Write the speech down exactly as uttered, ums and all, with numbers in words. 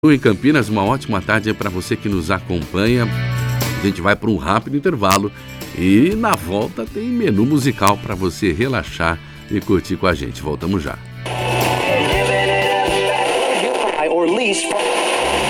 Em Campinas, uma ótima tarde para você que nos acompanha. A gente vai para um rápido intervalo e na volta tem menu musical para você relaxar e curtir com a gente. Voltamos já.